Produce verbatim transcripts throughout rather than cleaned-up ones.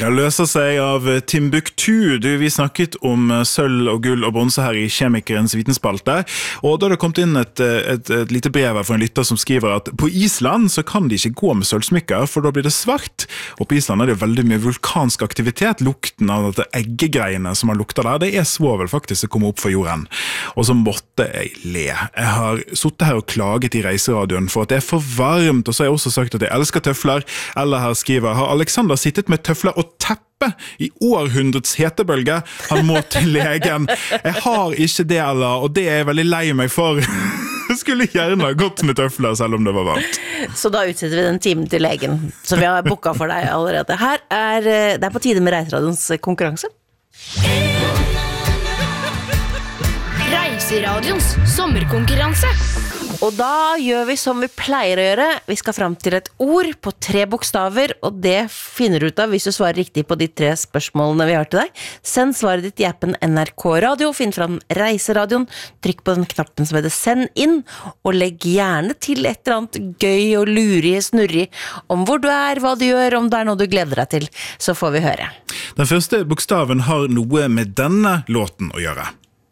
Ja, løser seg av Timbuktu. Du, vi snakket om sølv og gull og bronse her i Kjemikerens vitenspalte, og da har det kommet inn et, et, et lite brev for en lytter som skriver at på Island så kan de ikke gå med sølvsmykker, for da blir det svart. Og på Island er det veldig mye vulkansk aktivitet. Lukten av dette eggegreiene som man lukter der, det er svovel faktisk som kommer opp for jorden. Og så måtte jeg le. Jeg har suttet her og klaget i reiseradioen for at det er for varmt, og så har jeg også sagt at jeg elsker tøfler. Eller her skriver, har Alexander sittet med tøfler og teppe i århundrets hetebølge? Han må til legen. Jeg har ikke det, eller, og det er jeg veldig lei meg for. Jeg skulle gjerne ha gått med tøfler selv om det var varmt. Så da utsetter vi den timen til legen, som vi har booket for deg allerede. Her er, det er på tide med Reiseradions konkurranse. Reiseradions sommerkonkurranse. Og da gjør vi som vi pleier å gjøre. Vi skal frem til et ord på tre bokstaver, og det finner du ut av hvis du svarer riktig på de tre spørsmålene vi har til deg. Send svaret ditt i appen N R K Radio, finn fram Reiseradioen, trykk på den knappen som heter Send inn, og legg gjerne til et eller annet gøy og lurig, snurrig om hvor du er, hva du gjør, om det er noe du gleder deg til. Så får vi høre. Den første bokstaven har noe med denne låten å gjøre.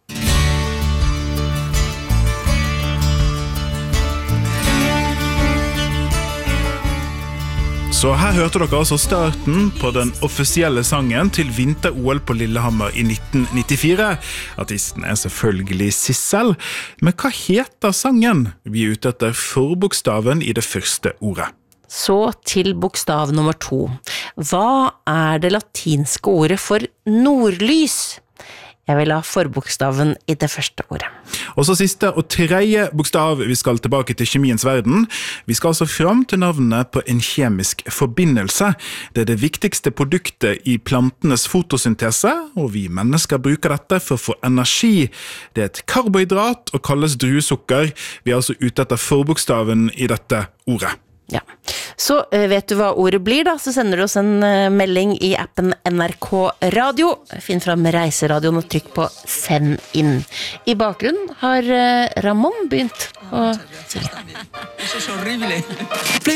Så her hørte dere altså starten på den offisielle sangen til vinter-O L på Lillehammer i nitten nittifire. Artisten er selvfølgelig Sissel. Men hva heter sangen? Vi er ute etter forbokstaven i det første ordet. Så til bokstav nummer to. Hva er det latinske ordet for nordlys? Jeg vil ha forbokstaven i det første ordet. Og så siste og tredje bokstav, vi skal tilbake til kjemiens verden. Vi skal altså fram til navnet på en kjemisk forbindelse. Det er det viktigste produktet i plantenes fotosyntese, og vi mennesker bruker dette for å få energi. Det er et karbohydrat og kalles druesukker. Vi er altså ute etter forbokstaven i dette ordet. Ja, så vet du hva ordet blir da, så sender du oss en melding i appen N R K Radio. Finn fram Reiseradioen og trykk på Send inn. I bakgrunnen har Ramón begynt å...